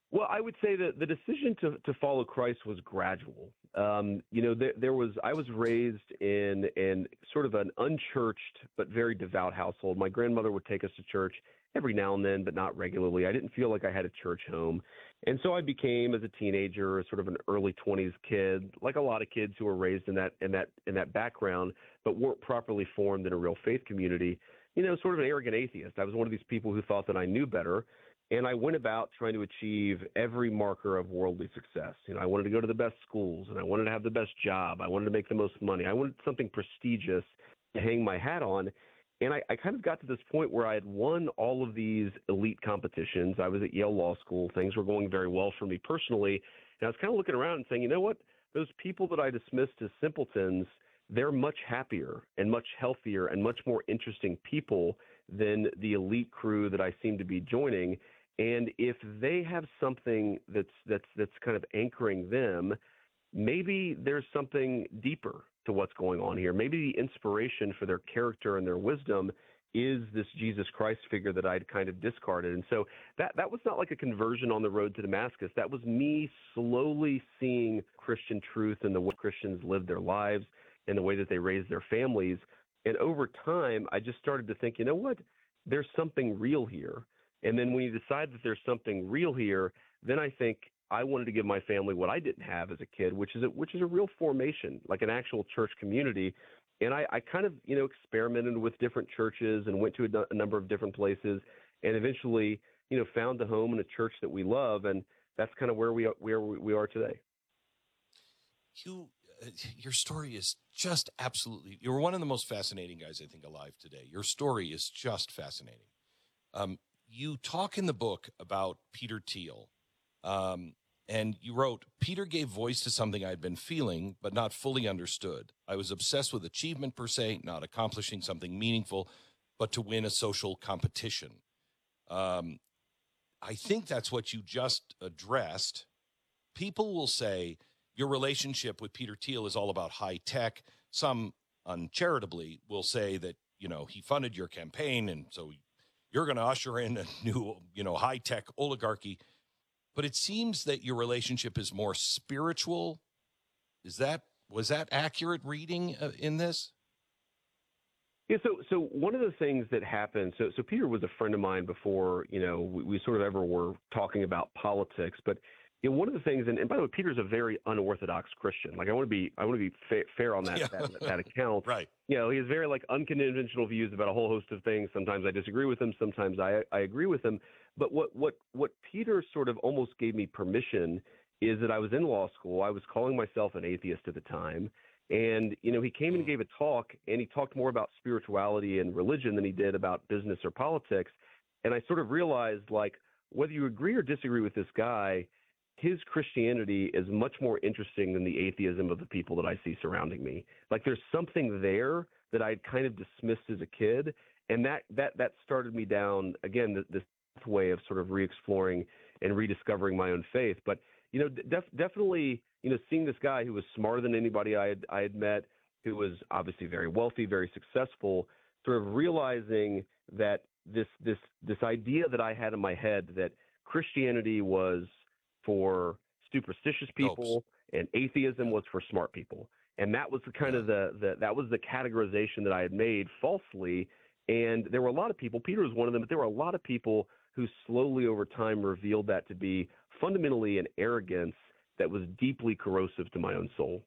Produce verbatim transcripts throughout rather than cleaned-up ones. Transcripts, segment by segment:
Well, I would say that the decision to, to follow Christ was gradual. Um, you know, there, there was I was raised in in sort of an unchurched but very devout household. My grandmother would take us to church every now and then, but not regularly. I didn't feel like I had a church home, and so I became, as a teenager, sort of an early twenties kid, like a lot of kids who were raised in that in that in that background, but weren't properly formed in a real faith community. You know, sort of an arrogant atheist. I was one of these people who thought that I knew better. And I went about trying to achieve every marker of worldly success. You know, I wanted to go to the best schools, and I wanted to have the best job. I wanted to make the most money. I wanted something prestigious to hang my hat on. And I, I kind of got to this point where I had won all of these elite competitions. I was at Yale Law School. Things were going very well for me personally. And I was kind of looking around and saying, you know what? Those people that I dismissed as simpletons, they're much happier and much healthier and much more interesting people than the elite crew that I seem to be joining. And if they have something that's that's that's kind of anchoring them, maybe there's something deeper to what's going on here. Maybe the inspiration for their character and their wisdom is this Jesus Christ figure that I'd kind of discarded. And so that that was not like a conversion on the road to Damascus. That was me slowly seeing Christian truth and the way Christians live their lives and the way that they raise their families. And over time, I just started to think, you know what? There's something real here. And then when you decide that there's something real here, then I think I wanted to give my family what I didn't have as a kid, which is a, which is a real formation, like an actual church community. And I, I kind of, you know, experimented with different churches and went to a, a number of different places, and eventually, you know, found a home in a church that we love, and that's kind of where we are, where we are today. You, uh, your story is just absolutely. You're one of the most fascinating guys I think alive today. Your story is just fascinating. Um, You talk in the book about Peter Thiel, um, and you wrote, Peter gave voice to something I'd been feeling but not fully understood. I was obsessed with achievement per se, not accomplishing something meaningful, but to win a social competition. Um, I think that's what you just addressed. People will say your relationship with Peter Thiel is all about high tech. Some uncharitably will say that, you know, he funded your campaign, and so you're going to usher in a new, you know, high-tech oligarchy. But it seems that your relationship is more spiritual. Is that, was that accurate reading uh, in this? Yeah, so so one of the things that happened, so so Peter was a friend of mine before, you know, we, we sort of ever were talking about politics. But you know, one of the things, and, and by the way, Peter's a very unorthodox Christian. Like I want to be, I want to be fa- fair on that, Yeah. that that account. Right. You know, he has very like unconventional views about a whole host of things. Sometimes I disagree with him. Sometimes I I agree with him. But what what what Peter sort of almost gave me permission is that I was in law school. I was calling myself an atheist at the time. And, you know, he came and gave a talk, and he talked more about spirituality and religion than he did about business or politics. And I sort of realized, like, whether you agree or disagree with this guy, his Christianity is much more interesting than the atheism of the people that I see surrounding me. Like, there's something there that I'd kind of dismissed as a kid, and that that that started me down, again, this way of sort of re-exploring and rediscovering my own faith. But, you know, def- definitely, you know, seeing this guy who was smarter than anybody I had, I had met, who was obviously very wealthy, very successful, sort of realizing that this this this idea that I had in my head that Christianity was for superstitious people Dopes. and atheism was for smart people. And that was the kind Yeah. of the, the that was the categorization that I had made falsely. And there were a lot of people, Peter was one of them, but there were a lot of people who slowly over time revealed that to be fundamentally an arrogance that was deeply corrosive to my own soul.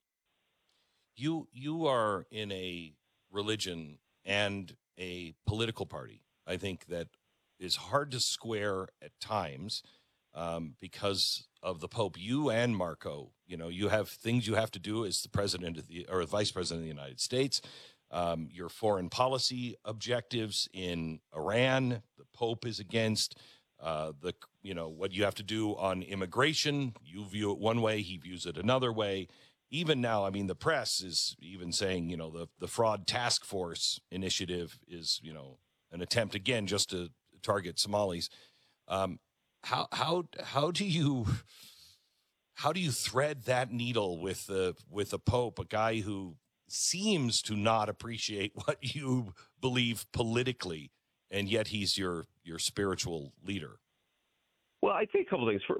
You you are in a religion and a political party, I think, that is hard to square at times um, because of the Pope. You and Marco, you know, you have things you have to do as the president of the or vice president of the United States. Um, your foreign policy objectives in Iran, the Pope is against. Uh, the you know what you have to do on immigration. You view it one way, he views it another way. Even now, I mean, the press is even saying, you know, the the fraud task force initiative is, you know, an attempt again just to target Somalis. Um, how how how do you how do you thread that needle with the with the Pope, a guy who seems to not appreciate what you believe politically, and yet he's your your spiritual leader? Well, I'd say a couple things.